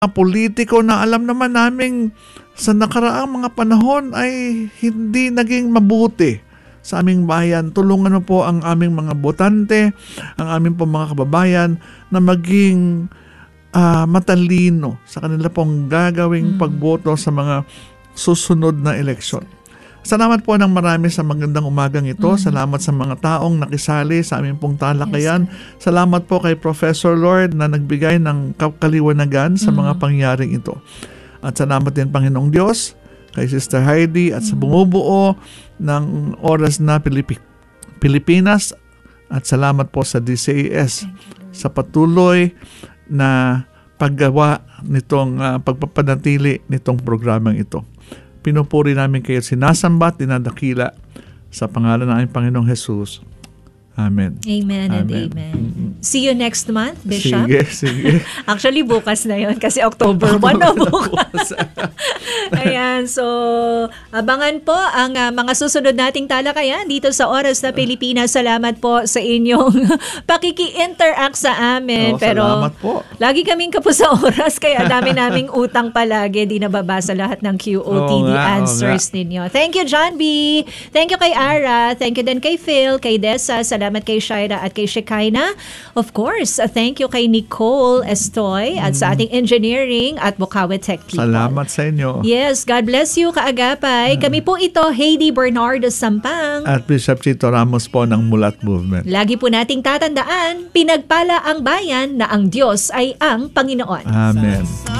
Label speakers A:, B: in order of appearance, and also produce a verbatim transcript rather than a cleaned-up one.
A: politiko na alam naman naming sa nakaraang mga panahon ay hindi naging mabuti sa aming bayan. Tulungan mo po ang aming mga botante, ang aming po mga kababayan na maging uh, matalino sa kanila pong gagawing pagboto sa mga susunod na eleksyon. Salamat po ng marami sa magandang umagang ito. Mm-hmm. Salamat sa mga taong nakisali sa aming pong talakayan. Yes, salamat po kay Professor Lord na nagbigay ng kaliwanagan sa mm-hmm. mga pangyaring ito. At salamat din Panginoong Diyos kay Sister Heidi at sa bumubuo ng Oras na Pilip- Pilipinas. At salamat po sa D C A S sa patuloy na paggawa nitong uh, pagpapanatili nitong programang ito. Pinupuri namin kayo, sinasamba at dinadakila sa pangalan ng aming Panginoong Jesus. Amen.
B: Amen and amen. amen. Mm-hmm. See you next month, Bishop.
A: Sige, sige.
B: Actually, bukas na yun kasi October first na bukas. Ayan, so abangan po ang uh, mga susunod nating talakayan dito sa Oras na Pilipinas. Salamat po sa inyong pakiki-interact sa amin.
A: Oh,
B: Pero
A: salamat po.
B: Lagi kaming kapos sa oras kaya dami naming utang palagi. Di nababasa lahat ng Q O T D oh, nga, answers oh, ninyo. Thank you, John B. Thank you kay Ara. Thank you din kay Phil, kay Dessa. Salamat kay Shaira at kay Shekinah. Of course, thank you kay Nicole Estoy at sa ating engineering at Bukawi Tech people.
A: Salamat sa inyo.
B: Yes, God bless you, kaagapay. Kami po ito, Heidi Bernardo Sampang.
A: At Bishop Chito Ramos po ng Mulat Movement.
B: Lagi po nating tatandaan, pinagpala ang bayan na ang Diyos ay ang Panginoon.
A: Amen.